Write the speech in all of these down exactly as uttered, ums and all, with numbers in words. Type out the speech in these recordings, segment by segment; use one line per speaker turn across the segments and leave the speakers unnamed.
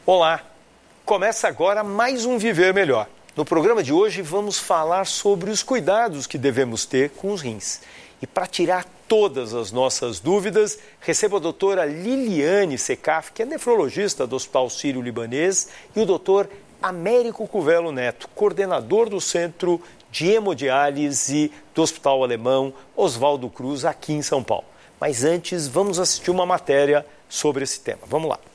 Olá, começa agora mais um Viver Melhor. No programa de hoje vamos falar sobre os cuidados que devemos ter com os rins. E para tirar todas as nossas dúvidas, recebo a doutora Liliane Secaf, que é nefrologista do Hospital Sírio-Libanês, e o doutor Américo Cuvelo Neto, coordenador do Centro de Hemodiálise do Hospital Alemão Oswaldo Cruz, aqui em São Paulo. Mas antes, vamos assistir uma matéria sobre esse tema. Vamos lá.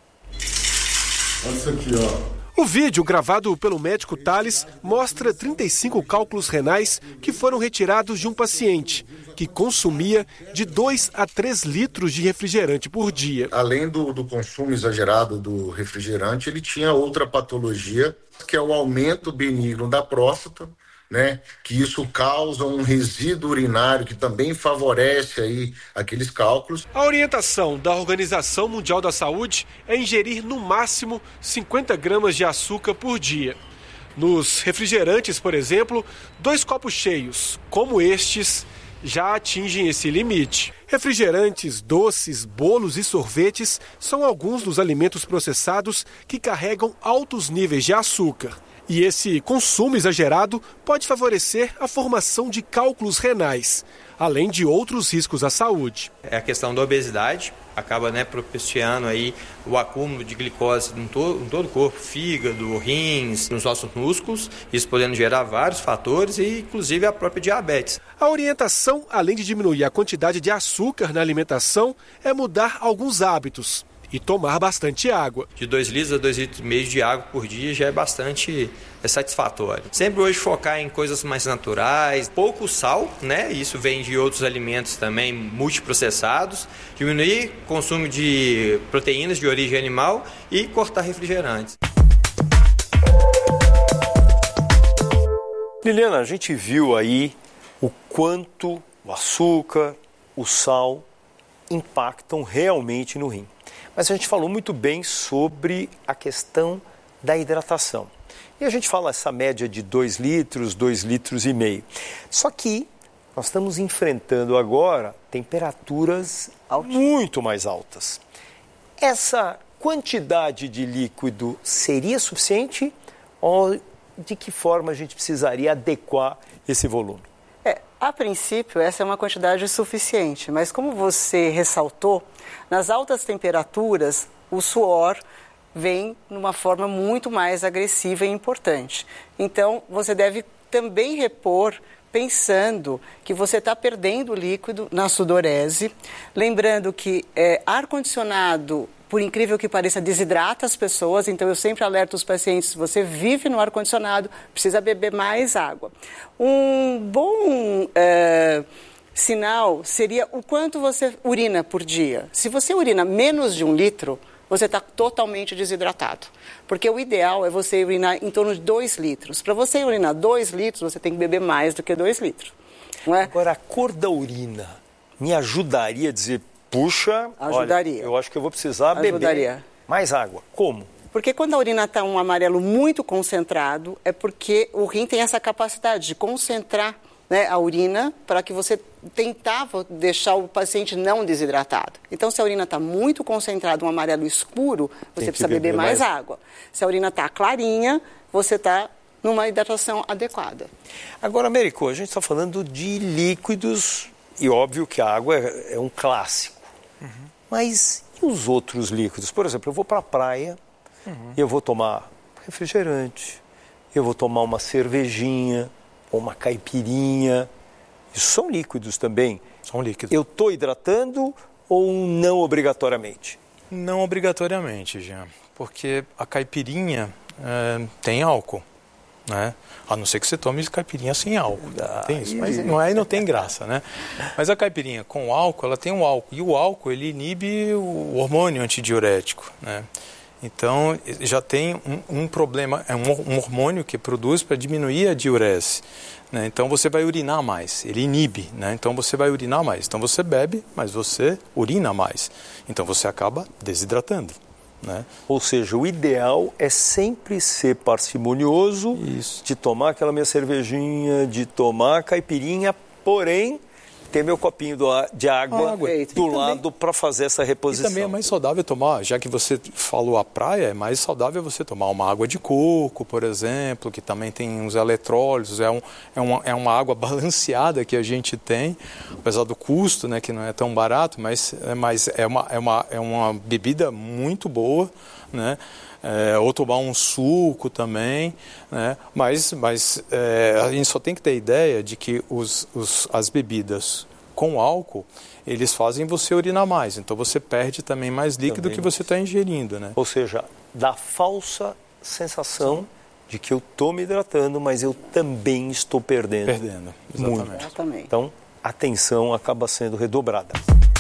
Essa aqui, ó.
O vídeo gravado pelo médico Thales mostra trinta e cinco cálculos renais que foram retirados de um paciente que consumia de dois a três litros de refrigerante por dia.
Além do, do consumo exagerado do refrigerante, ele tinha outra patologia, que é o aumento benigno da próstata, né? Que isso causa um resíduo urinário que também favorece aí aqueles cálculos.
A orientação da Organização Mundial da Saúde é ingerir no máximo cinquenta gramas de açúcar por dia. Nos refrigerantes, por exemplo, dois copos cheios, como estes, já atingem esse limite. Refrigerantes, doces, bolos e sorvetes são alguns dos alimentos processados que carregam altos níveis de açúcar. E esse consumo exagerado pode favorecer a formação de cálculos renais, além de outros riscos à saúde.
É a questão da obesidade, acaba né, propiciando aí o acúmulo de glicose em todo, em todo o corpo, fígado, rins, nos nossos músculos, isso podendo gerar vários fatores e inclusive a própria diabetes.
A orientação, além de diminuir a quantidade de açúcar na alimentação, é mudar alguns hábitos e tomar bastante água.
De dois litros a dois litros e meio de água por dia já é bastante é satisfatório. Sempre hoje focar em coisas mais naturais, pouco sal, né? Isso vem de outros alimentos também multiprocessados, diminuir o consumo de proteínas de origem animal e cortar refrigerantes.
Liliana, a gente viu aí o quanto o açúcar, o sal impactam realmente no rim. Mas a gente falou muito bem sobre a questão da hidratação. E a gente fala essa média de dois litros, dois litros e meio. Só que nós estamos enfrentando agora temperaturas muito mais altas. Essa quantidade de líquido seria suficiente ou de que forma a gente precisaria adequar esse volume?
É, a princípio, essa é uma quantidade suficiente, mas como você ressaltou, nas altas temperaturas, o suor vem numa forma muito mais agressiva e importante. Então, você deve também repor pensando que você está perdendo líquido na sudorese. Lembrando que é, ar-condicionado, por incrível que pareça, desidrata as pessoas. Então, eu sempre alerto os pacientes, se você vive no ar-condicionado, precisa beber mais água. Um bom é, sinal seria o quanto você urina por dia. Se você urina menos de um litro, você está totalmente desidratado. Porque o ideal é você urinar em torno de dois litros. Para você urinar dois litros, você tem que beber mais do que dois litros. Não é?
Agora, a cor da urina me ajudaria a dizer, puxa,
ajudaria.
Olha, eu acho que eu vou precisar
ajudaria.
beber mais água. Como?
Porque quando a urina está um amarelo muito concentrado, é porque o rim tem essa capacidade de concentrar, né, a urina para que você tentava deixar o paciente não desidratado. Então, se a urina está muito concentrada, um amarelo escuro, você precisa beber, beber mais, mais água. Se a urina está clarinha, você está numa hidratação adequada.
Agora, Américo, a gente está falando de líquidos e óbvio que a água é, é um clássico. Uhum. Mas e os outros líquidos? Por exemplo, eu vou para a praia uhum. e eu vou tomar refrigerante, eu vou tomar uma cervejinha, ou uma caipirinha. Isso são líquidos também?
São líquidos.
Eu estou hidratando ou não obrigatoriamente?
Não obrigatoriamente, Jean, porque a caipirinha é, tem álcool, né? A não ser que você tome caipirinha sem álcool, ah, tem isso, mas não, aí não tem graça, né? Mas a caipirinha com álcool, ela tem um álcool, e o álcool ele inibe o hormônio antidiurético, né? Então, já tem um, um problema, é um, um hormônio que produz para diminuir a diurese, né? Então, você vai urinar mais, ele inibe, né? Então, você vai urinar mais. Então, você bebe, mas você urina mais. Então, você acaba desidratando, né?
Ou seja, o ideal é sempre ser parcimonioso,
Isso.
de tomar aquela minha cervejinha, de tomar caipirinha, porém, ter meu copinho do, de água, água. do lado para fazer essa reposição.
E também é mais saudável tomar, já que você falou a praia, é mais saudável você tomar uma água de coco, por exemplo, que também tem uns eletrólitos, é, um, é, uma, é uma água balanceada que a gente tem, apesar do custo, né, que não é tão barato, mas, mas é, uma, é, uma, é uma bebida muito boa, né? É, ou tomar um suco também, né? mas, mas é, a gente só tem que ter ideia de que os, os, as bebidas com álcool, eles fazem você urinar mais, então você perde também mais líquido também que você está ingerindo. Né?
Ou seja, dá falsa sensação de que eu estou me hidratando, mas eu também estou perdendo.
Perdendo, exatamente.
Muito. exatamente. Então, a atenção acaba sendo redobrada.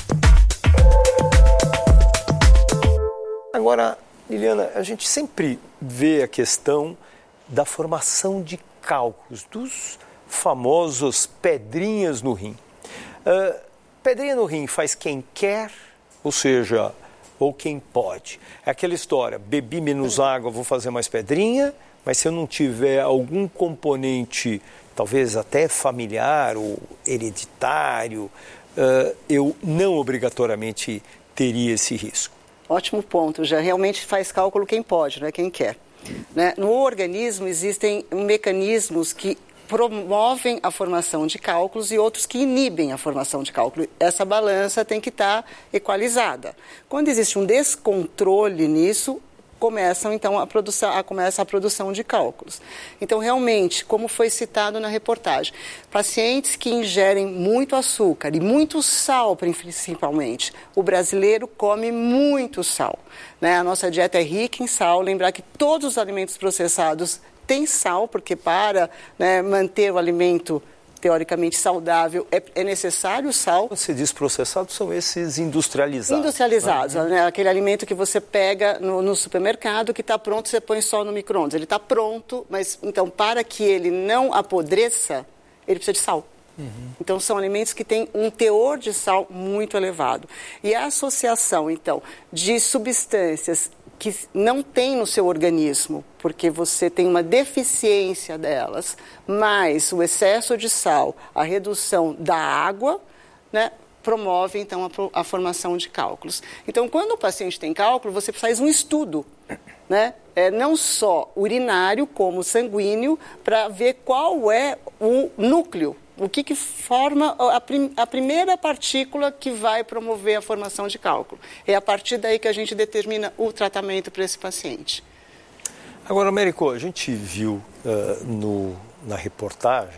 Agora, Liliana, a gente sempre vê a questão da formação de cálculos, dos famosos pedrinhas no rim. Uh, pedrinha no rim faz quem quer, ou seja, ou quem pode. É aquela história, bebi menos água, vou fazer mais pedrinha, mas se eu não tiver algum componente, talvez até familiar ou hereditário, uh, eu não obrigatoriamente teria esse risco.
Ótimo ponto, já realmente faz cálculo quem pode, não é quem quer. Né? No organismo existem mecanismos que promovem a formação de cálculos e outros que inibem a formação de cálculo. Essa balança tem que estar equalizada. Quando existe um descontrole nisso, começam então a produção, a, começa a produção de cálculos. Então, realmente, como foi citado na reportagem, pacientes que ingerem muito açúcar e muito sal, principalmente, o brasileiro come muito sal. Né? A nossa dieta é rica em sal, lembrar que todos os alimentos processados têm sal, porque para né, manter o alimento teoricamente saudável, é, é necessário sal.
Você diz processados, são esses industrializados.
Industrializados, né? Né? Aquele alimento que você pega no, no supermercado, que está pronto, você põe só no micro-ondas. Ele está pronto, mas então para que ele não apodreça, ele precisa de sal. Uhum. Então são alimentos que têm um teor de sal muito elevado. E a associação, então, de substâncias que não tem no seu organismo, porque você tem uma deficiência delas, mais o excesso de sal, a redução da água, né, promove, então, a, a formação de cálculos. Então, quando o paciente tem cálculo, você faz um estudo, né, é, não só urinário, como sanguíneo, para ver qual é o núcleo, o que, que forma a, prim, a primeira partícula que vai promover a formação de cálculo. É a partir daí que a gente determina o tratamento para esse paciente.
Agora, Américo, a gente viu uh, no, na reportagem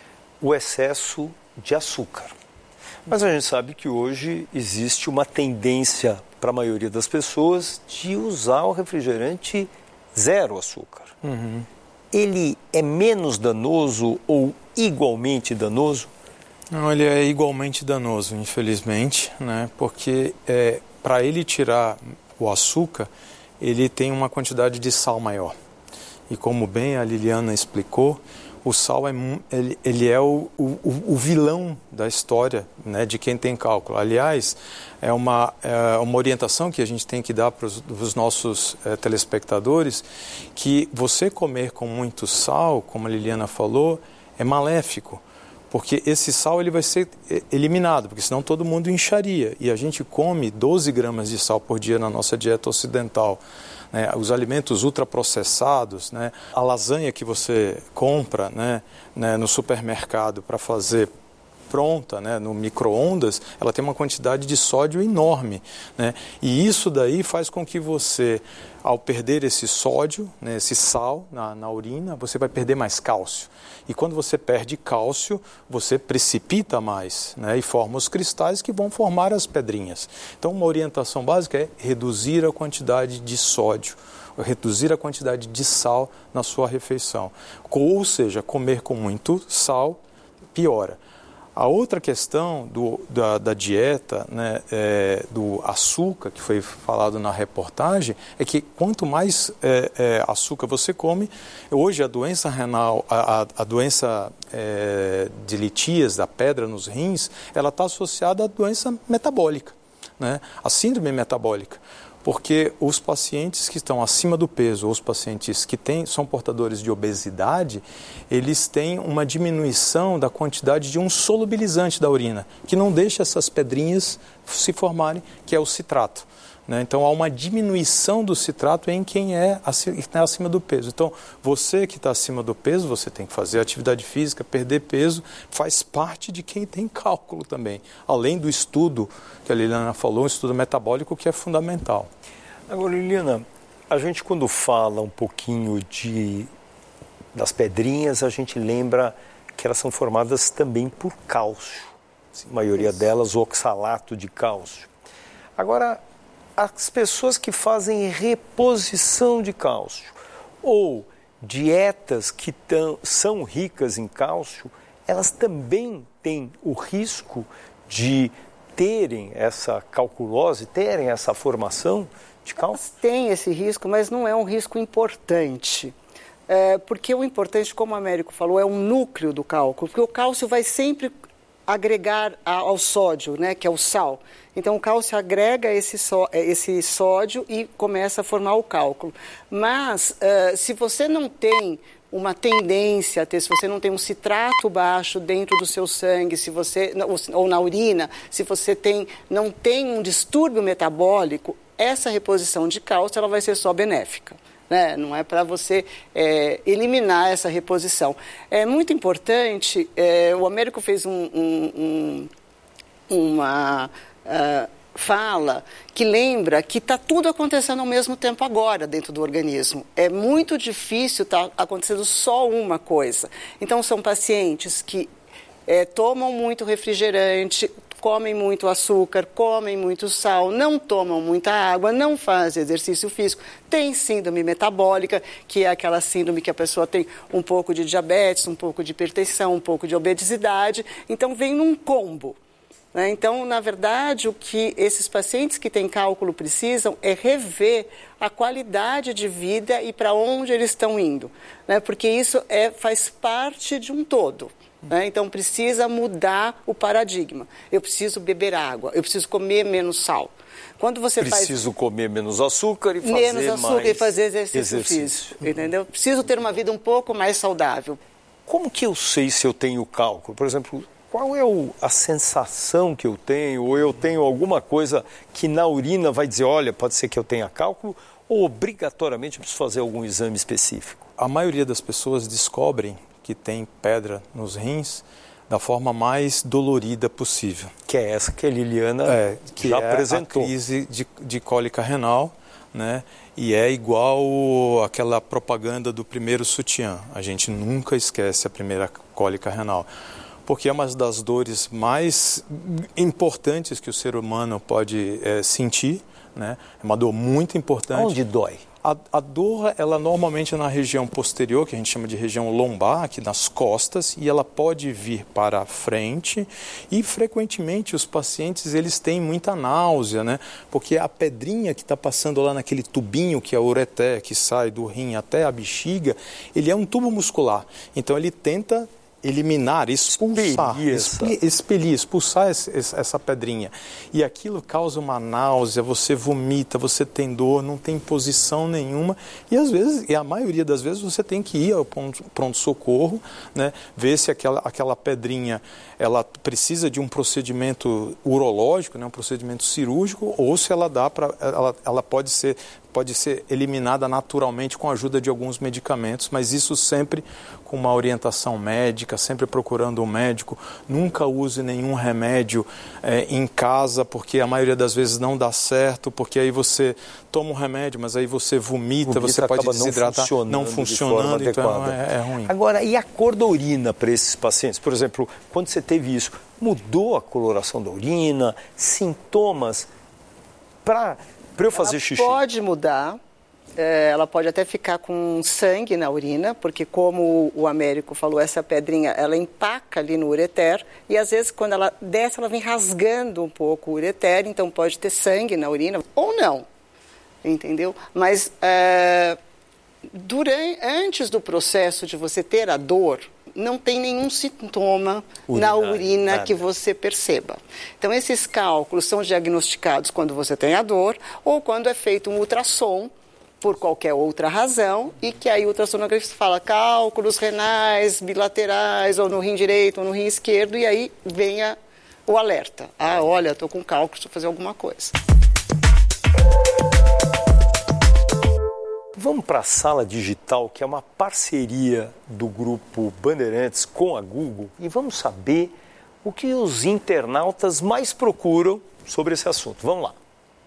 o excesso de açúcar. Mas a gente sabe que hoje existe uma tendência para a maioria das pessoas de usar o refrigerante zero açúcar. Uhum. Ele é menos danoso ou igualmente danoso?
Não, ele é igualmente danoso, infelizmente, né? Porque é, para ele tirar o açúcar, ele tem uma quantidade de sal maior. E como bem a Liliana explicou, o sal é, ele, ele é o, o, o vilão da história, né, de quem tem cálculo. Aliás, é uma, é uma orientação que a gente tem que dar para os nossos é, telespectadores, que você comer com muito sal, como a Liliana falou, é maléfico, porque esse sal ele vai ser eliminado, porque senão todo mundo incharia. E a gente come doze gramas de sal por dia na nossa dieta ocidental. Né, os alimentos ultraprocessados, né, a lasanha que você compra, né, né, no supermercado para fazer pronta, né, no micro-ondas, ela tem uma quantidade de sódio enorme. Né, e isso daí faz com que você, ao perder esse sódio, né, esse sal na, na urina, você vai perder mais cálcio. E quando você perde cálcio, você precipita mais, né, e forma os cristais que vão formar as pedrinhas. Então, uma orientação básica é reduzir a quantidade de sódio, reduzir a quantidade de sal na sua refeição. Ou seja, comer com muito sal piora. A outra questão do, da, da dieta, né, é, do açúcar, que foi falado na reportagem, é que quanto mais é, é, açúcar você come, hoje a doença renal, a, a doença é, de litias, da pedra nos rins, ela está associada à doença metabólica, né, a síndrome metabólica. Porque os pacientes que estão acima do peso, ou os pacientes que têm, são portadores de obesidade, eles têm uma diminuição da quantidade de um solubilizante da urina, que não deixa essas pedrinhas se formarem, que é o citrato. Né? Então, há uma diminuição do citrato em quem é acima do peso. Então, você que está acima do peso, você tem que fazer atividade física, perder peso, faz parte de quem tem cálculo também. Além do estudo que a Liliana falou, um estudo metabólico que é fundamental.
Agora, Liliana, a gente quando fala um pouquinho de, das pedrinhas, a gente lembra que elas são formadas também por cálcio. Sim, a maioria isso. delas, oxalato de cálcio. Agora, as pessoas que fazem reposição de cálcio ou dietas que tão, são ricas em cálcio, elas também têm o risco de terem essa calculose, terem essa formação de cálcio?
Elas têm esse risco, mas não é um risco importante. É, porque o importante, como o Américo falou, é o núcleo do cálculo, porque o cálcio vai sempre agregar ao sódio, né, que é o sal. Então, o cálcio agrega esse, só, esse sódio e começa a formar o cálculo. Mas, uh, se você não tem uma tendência a ter, se você não tem um citrato baixo dentro do seu sangue, se você, ou na urina, se você tem, não tem um distúrbio metabólico, essa reposição de cálcio ela vai ser só benéfica. Né? Não é para você é, eliminar essa reposição. É muito importante, é, o Américo fez um, um, um, uma uh, fala que lembra que está tudo acontecendo ao mesmo tempo agora dentro do organismo. É muito difícil estar tá acontecendo só uma coisa. Então, são pacientes que é, tomam muito refrigerante, comem muito açúcar, comem muito sal, não tomam muita água, não fazem exercício físico, tem síndrome metabólica, que é aquela síndrome que a pessoa tem um pouco de diabetes, um pouco de hipertensão, um pouco de obesidade, então vem num combo. Né? Então, na verdade, o que esses pacientes que têm cálculo precisam é rever a qualidade de vida e para onde eles estão indo, né? Porque isso é, faz parte de um todo. Né? Então, precisa mudar o paradigma. Eu preciso beber água, eu preciso comer menos sal. Quando você
preciso
faz...
comer menos açúcar e fazer
menos açúcar
mais
e fazer exercício,
exercício
físico, entendeu? Preciso ter uma vida um pouco mais saudável.
Como que eu sei se eu tenho cálculo? Por exemplo, qual é o, a sensação que eu tenho? Ou eu tenho alguma coisa que na urina vai dizer, olha, pode ser que eu tenha cálculo? Ou obrigatoriamente eu preciso fazer algum exame específico?
A maioria das pessoas descobrem que tem pedra nos rins da forma mais dolorida possível.
Que é essa que a Liliana
é, que
já
é
apresentou.
A crise de, de cólica renal, né? E é igual aquela propaganda do primeiro sutiã. A gente nunca esquece a primeira cólica renal, porque é uma das dores mais importantes que o ser humano pode é, sentir, né? É uma dor muito importante.
Onde dói?
A, a dor, ela normalmente é na região posterior, que a gente chama de região lombar, aqui nas costas, e ela pode vir para a frente e, frequentemente, os pacientes, eles têm muita náusea, né? Porque a pedrinha que está passando lá naquele tubinho, que é o ureter, que sai do rim até a bexiga, ele é um tubo muscular. Então, ele tenta eliminar, expulsar, expelir, expelir, expulsar esse, essa pedrinha. E aquilo causa uma náusea, você vomita, você tem dor, não tem posição nenhuma. E às vezes, e a maioria das vezes, você tem que ir ao pronto-socorro, né, ver se aquela, aquela pedrinha ela precisa de um procedimento urológico, né, um procedimento cirúrgico, ou se ela dá para, ela, ela pode ser pode ser eliminada naturalmente com a ajuda de alguns medicamentos, mas isso sempre com uma orientação médica, sempre procurando um médico. Nunca use nenhum remédio é, em casa, porque a maioria das vezes não dá certo, porque aí você toma um remédio, mas aí você vomita, vomita você pode desidratar, não funcionando, não funcionando de então é, é ruim.
Agora, e a cor da urina para esses pacientes? Por exemplo, quando você teve isso, mudou a coloração da urina, sintomas para... Para eu fazer
ela
xixi?
Pode mudar, é, ela pode até ficar com sangue na urina, porque como o Américo falou, essa pedrinha, ela empaca ali no ureter, e às vezes quando ela desce, ela vem rasgando um pouco o ureter, então pode ter sangue na urina, ou não, entendeu? Mas é, durante, antes do processo de você ter a dor, não tem nenhum sintoma
Urinário,
na urina
nada.
que você perceba. Então, esses cálculos são diagnosticados quando você tem a dor ou quando é feito um ultrassom por qualquer outra razão, e que aí o ultrassonografista fala cálculos renais, bilaterais, ou no rim direito, ou no rim esquerdo, e aí vem a, o alerta. Ah, olha, estou com cálculo, preciso fazer alguma coisa.
Vamos para a Sala Digital, que é uma parceria do Grupo Bandeirantes com a Google, e vamos saber o que os internautas mais procuram sobre esse assunto. Vamos lá.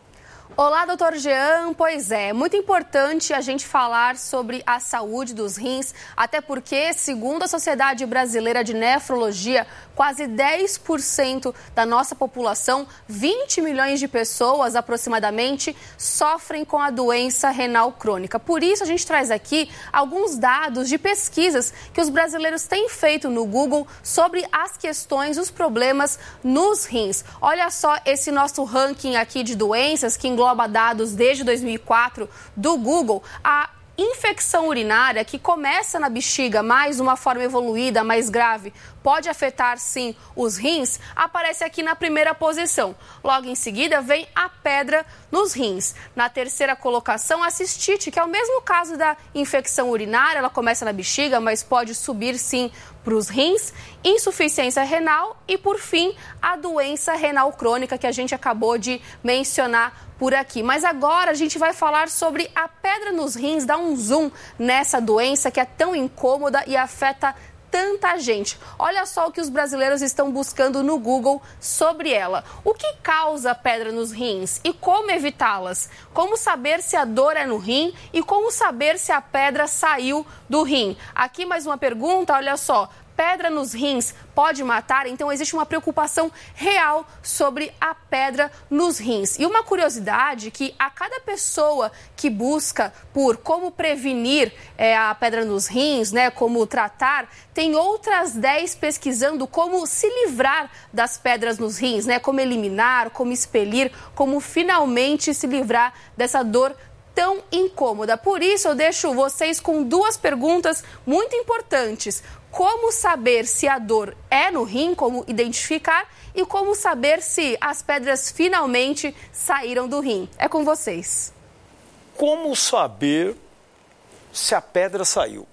Olá, doutor Jean. Pois é, muito importante a gente falar sobre a saúde dos rins, até porque, segundo a Sociedade Brasileira de Nefrologia, quase dez por cento da nossa população, vinte milhões de pessoas aproximadamente, sofrem com a doença renal crônica. Por isso, a gente traz aqui alguns dados de pesquisas que os brasileiros têm feito no Google sobre as questões, os problemas nos rins. Olha só esse nosso ranking aqui de doenças que engloba dados desde dois mil e quatro do Google. A infecção urinária, que começa na bexiga, mas uma forma evoluída, mais grave, pode afetar sim os rins, aparece aqui na primeira posição. Logo em seguida vem a pedra nos rins. Na terceira colocação, a cistite, que é o mesmo caso da infecção urinária, ela começa na bexiga, mas pode subir sim para os rins, insuficiência renal e, por fim, a doença renal crônica que a gente acabou de mencionar por aqui. Mas agora a gente vai falar sobre a pedra nos rins, dar um zoom nessa doença que é tão incômoda e afeta tanta gente. Olha só o que os brasileiros estão buscando no Google sobre ela. O que causa pedra nos rins e como evitá-las? Como saber se a dor é no rim e como saber se a pedra saiu do rim? Aqui mais uma pergunta, olha só. Pedra nos rins pode matar? Então existe uma preocupação real sobre a pedra nos rins. E uma curiosidade que a cada pessoa que busca por como prevenir é, a pedra nos rins, né, como tratar, tem outras dez pesquisando como se livrar das pedras nos rins, né, como eliminar, como expelir, como finalmente se livrar dessa dor tão incômoda. Por isso eu deixo vocês com duas perguntas muito importantes. Como saber se a dor é no rim, como identificar, e como saber se as pedras finalmente saíram do rim. É com vocês.
Como saber se a pedra saiu?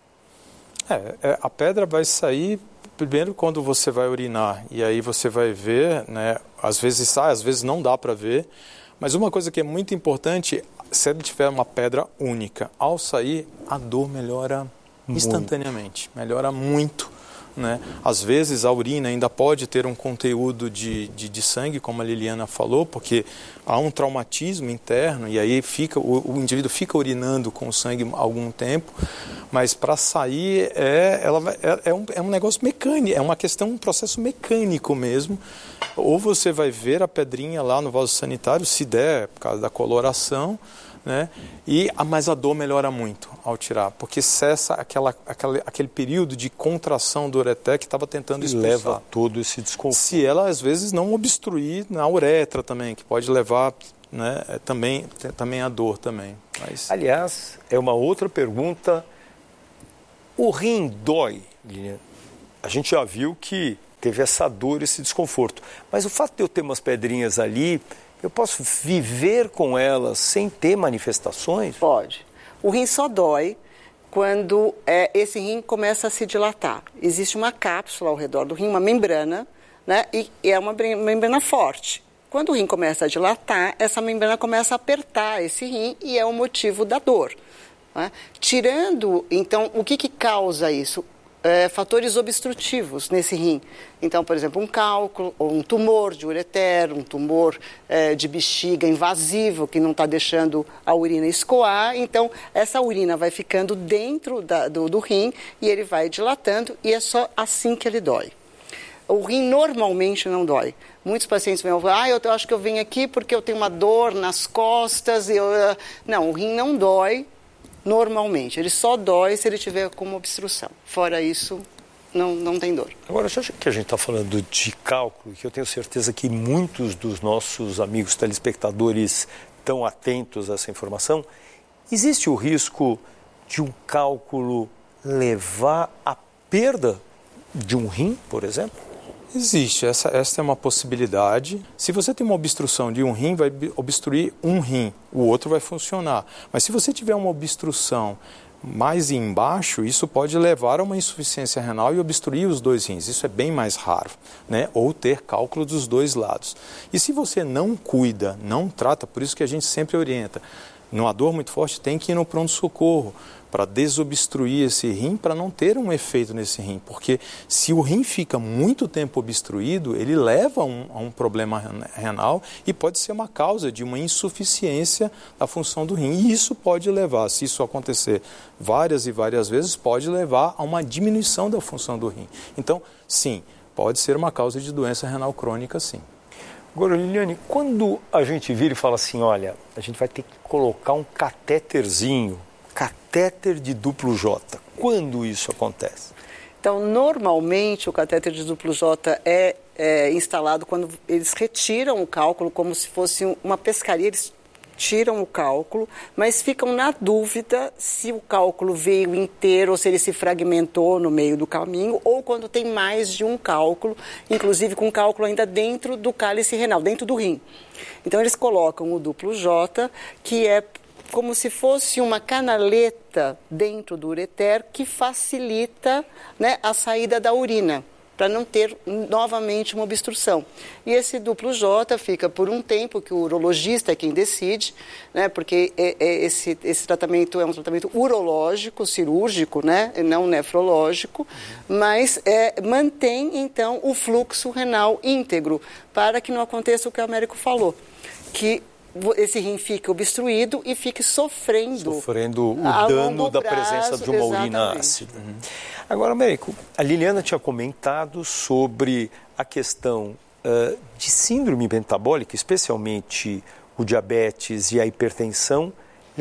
É, é, a pedra vai sair primeiro quando você vai urinar, e aí você vai ver, né, às vezes sai, às vezes não dá para ver, mas uma coisa que é muito importante, se ele tiver uma pedra única, ao sair, a dor melhora instantaneamente, melhora muito, né? Às vezes a urina ainda pode ter um conteúdo de, de, de sangue, como a Liliana falou, porque há um traumatismo interno e aí fica, o, o indivíduo fica urinando com sangue há algum tempo, mas para sair é, ela, é, é, um, é um negócio mecânico, é uma questão, um processo mecânico mesmo. Ou você vai ver a pedrinha lá no vaso sanitário, se der, por causa da coloração, né? E, mas a dor melhora muito ao tirar, porque cessa aquela, aquela, aquele período de contração do ureter que estava tentando expulsar.
E leva todo esse desconforto.
Se ela, às vezes, não obstruir na uretra também, que pode levar, né, também, também a dor também. Mas...
Aliás, é uma outra pergunta. O rim dói, Liliana? A gente já viu que teve essa dor, esse desconforto. Mas o fato de eu ter umas pedrinhas ali, eu posso viver com elas sem ter manifestações?
Pode. O rim só dói quando é, esse rim começa a se dilatar. Existe uma cápsula ao redor do rim, uma membrana, né? E, e é uma membrana forte. Quando o rim começa a dilatar, essa membrana começa a apertar esse rim e é o motivo da dor, né? Tirando, então, o que, que causa isso? É, fatores obstrutivos nesse rim. Então, por exemplo, um cálculo ou um tumor de ureter, um tumor é, de bexiga invasivo que não está deixando a urina escoar. Então, essa urina vai ficando dentro da, do, do rim e ele vai dilatando e é só assim que ele dói. O rim normalmente não dói. Muitos pacientes vêm e falam, ah, eu acho que eu vim aqui porque eu tenho uma dor nas costas. E eu... Não, o rim não dói. Normalmente, ele só dói se ele tiver com uma obstrução. Fora isso, não, não tem dor.
Agora, já que a gente está falando de cálculo, que eu tenho certeza que muitos dos nossos amigos telespectadores estão atentos a essa informação, existe o risco de um cálculo levar a perda de um rim, por exemplo?
Existe, essa, essa é uma possibilidade. Se você tem uma obstrução de um rim, vai obstruir um rim, o outro vai funcionar. Mas se você tiver uma obstrução mais embaixo, isso pode levar a uma insuficiência renal e obstruir os dois rins. Isso é bem mais raro, né? Ou ter cálculo dos dois lados. E se você não cuida, não trata, por isso que a gente sempre orienta, numa dor muito forte tem que ir no pronto-socorro para desobstruir esse rim, para não ter um efeito nesse rim. Porque se o rim fica muito tempo obstruído, ele leva a um, a um problema renal e pode ser uma causa de uma insuficiência da função do rim. E isso pode levar, se isso acontecer várias e várias vezes, pode levar a uma diminuição da função do rim. Então, sim, pode ser uma causa de doença renal crônica, sim.
Agora, Liliane, quando a gente vira e fala assim, olha, a gente vai ter que colocar um catéterzinho, catéter de duplo J, quando isso acontece?
Então, normalmente, o catéter de duplo J é, é instalado quando eles retiram o cálculo, como se fosse uma pescaria, eles tiram o cálculo, mas ficam na dúvida se o cálculo veio inteiro ou se ele se fragmentou no meio do caminho, ou quando tem mais de um cálculo, inclusive com cálculo ainda dentro do cálice renal, dentro do rim. Então, eles colocam o duplo J, que é como se fosse uma canaleta dentro do ureter que facilita, né, a saída da urina, para não ter novamente uma obstrução. E esse duplo J fica por um tempo, que o urologista é quem decide, né, porque é, é esse, esse tratamento é um tratamento urológico, cirúrgico, né, e não nefrológico, mas é, mantém, então, o fluxo renal íntegro, para que não aconteça o que o Américo falou, que esse rim fica obstruído e fique sofrendo.
Sofrendo o dano da prazo, presença de uma exatamente. urina ácida. Uhum. Agora, Américo, a Liliana tinha comentado sobre a questão uh, de síndrome metabólica, especialmente o diabetes e a hipertensão,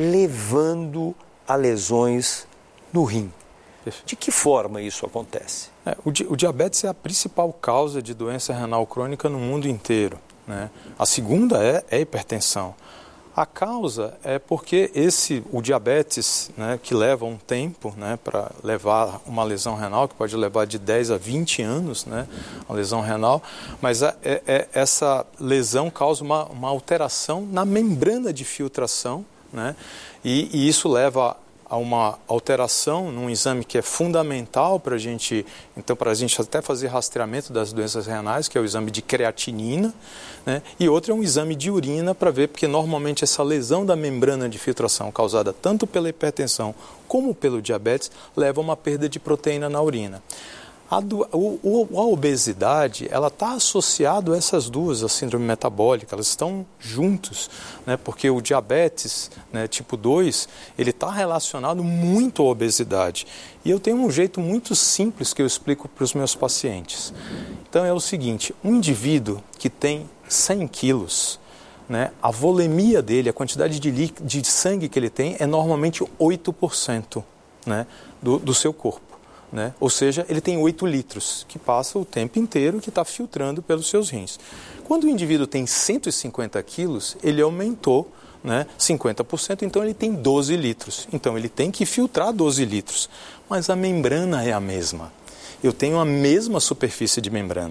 levando a lesões no rim. De que forma isso acontece?
É, o, di- o diabetes é a principal causa de doença renal crônica no mundo inteiro. Né? A segunda é, é hipertensão. A causa é porque esse, o diabetes, né, que leva um tempo, né, para levar uma lesão renal, que pode levar de dez a vinte anos, né, a lesão renal, mas é, é, essa lesão causa uma, uma alteração na membrana de filtração, né, e, e isso leva a uma alteração num exame que é fundamental para a gente, então para a gente até fazer rastreamento das doenças renais, que é o exame de creatinina, né? E outro é um exame de urina para ver, porque normalmente essa lesão da membrana de filtração causada tanto pela hipertensão como pelo diabetes leva a uma perda de proteína na urina. A, do, o, a obesidade, ela está associada a essas duas, a síndrome metabólica, elas estão juntos, né? Porque o diabetes, né, tipo dois, ele está relacionado muito à obesidade. E eu tenho um jeito muito simples que eu explico para os meus pacientes. Então é o seguinte, um indivíduo que tem cem quilos, né, a volemia dele, a quantidade de, li, de sangue que ele tem é normalmente oito por cento, né, do, do seu corpo. Né? Ou seja, ele tem oito litros, que passa o tempo inteiro que está filtrando pelos seus rins. Quando o indivíduo tem cento e cinquenta quilos, ele aumentou, né, cinquenta por cento, então ele tem doze litros. Então ele tem que filtrar doze litros, mas a membrana é a mesma. Eu tenho a mesma superfície de membrana.